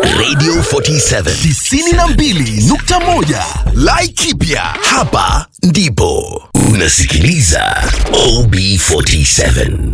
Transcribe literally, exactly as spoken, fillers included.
Radio forty-seven tisini na mbili nukta moja Laikipia. Hapa ndipo unasikiliza O B forty-seven.